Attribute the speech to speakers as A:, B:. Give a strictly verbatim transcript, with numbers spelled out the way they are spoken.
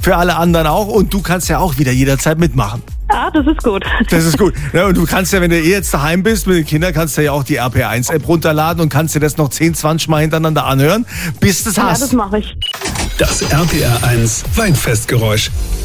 A: für alle anderen auch. Und du kannst ja auch wieder jederzeit mitmachen.
B: Ah, das ist gut.
A: Das ist gut. Ja, und du kannst ja, wenn du eh jetzt daheim bist mit den Kindern, kannst du ja auch die R P eins App runterladen und kannst dir das noch zehn, zwanzig Mal hintereinander anhören, bis du es hast.
B: Ja, das mache ich.
C: Das R P R eins Weinfestgeräusch.